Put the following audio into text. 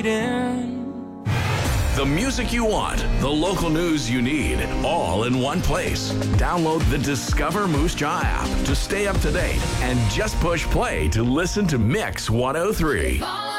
The music you want, the local news you need, all in one place. Download the Discover Moose Jaw app to stay up to date and just push play to listen to Mix 103.